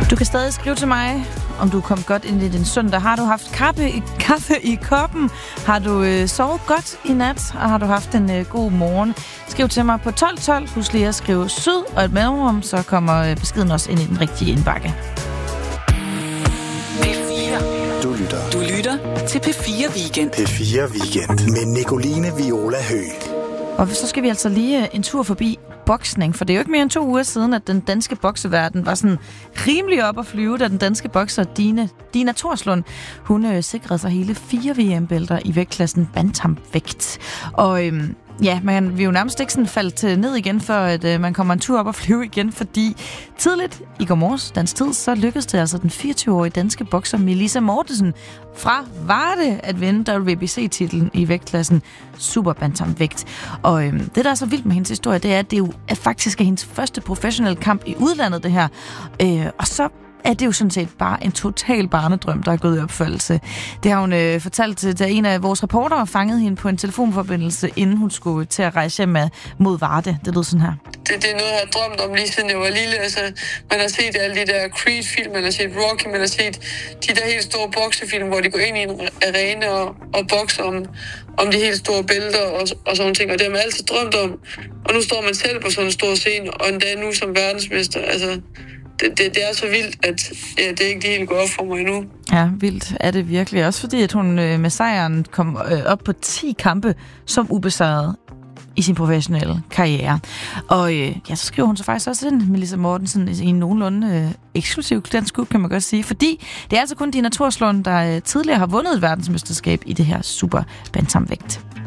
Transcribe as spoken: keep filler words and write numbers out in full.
Du kan stadig skrive til mig, om du er kommet godt ind i din søndag. Har du haft kaffe i, kaffe i koppen? Har du øh, sovet godt i nat? Og har du haft en øh, god morgen? Skriv til mig på tolv tolv. Husk lige at skrive syd og et mellemrum, så kommer øh, beskeden også ind i den rigtige indbakke. P fire. Du lytter. Du lytter til P fire Weekend. P fire Weekend med Nicoline Viola Høgh. Og så skal vi altså lige en tur forbi boksning, for det er jo ikke mere end to uger siden, at den danske bokseverden var sådan rimelig op at flyve, da den danske bokser Dina, Dina Thorslund, hun øh, sikrede sig hele fire V M-bælter i vægtklassen bantamvægt. Og øhm, ja, man vil jo nærmest ikke sådan falde til ned igen, før at, øh, man kommer en tur op og flyve igen, fordi tidligt i går morges, dansk tid, så lykkedes det altså den fireogtyve-årige danske bokser Melissa Mortensen fra Varde at vinde W B C-titlen i vægtklassen super bantamvægt. Og øhm, det, der er så vildt med hendes historie, det er, at det jo er faktisk er hendes første professionelle kamp i udlandet, det her. Øh, og så er det jo sådan set bare en total barnedrøm, der er gået i opfølgelse. Det har hun øh, fortalt til, da en af vores reportere fangede hende på en telefonforbindelse, inden hun skulle til at rejse hjem mod Varde. Det lød sådan her. Det, det er noget, jeg har drømt om lige siden jeg var lille. Altså, man har set alle de der Creed-film, man har set Rocky, man har set de der helt store boksefilm, hvor de går ind i en arena og, og bokser om, om de helt store bælter og, og sådan ting. Og det har man altid drømt om. Og nu står man selv på sådan en stor scene, og endda nu som verdensmester. Altså, Det, det, det er så vildt, at ja, det ikke helt går op for mig endnu. Ja, vildt er det virkelig. Også fordi, at hun øh, med sejren kom øh, op på ti kampe som ubesejret i sin professionelle karriere. Og øh, ja, så skriver hun så faktisk også ind, Melissa Mortensen, i en nogenlunde øh, eksklusiv dansk klub, kan man godt sige. Fordi det er altså kun Dina Thorslund, der øh, tidligere har vundet et verdensmesterskab i det her super bantamvægt.